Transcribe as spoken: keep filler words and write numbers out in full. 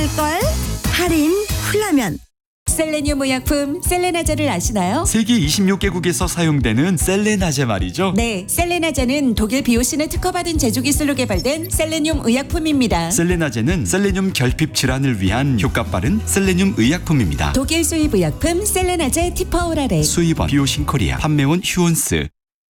쏠걸? 할인 훌라면. 셀레늄 의약품 셀레나제를 아시나요? 세계 이십육 개국에서 사용되는 셀레나제 말이죠. 네, 셀레나제는 독일 비오신에 특허받은 제조 기술로 개발된 셀레늄 의약품입니다. 셀레나제는 셀레늄 결핍 질환을 위한 효과 빠른 셀레늄 의약품입니다. 독일 수입 의약품 셀레나제 티퍼오라렉. 수입원 비오신 코리아, 판매원 휴온스.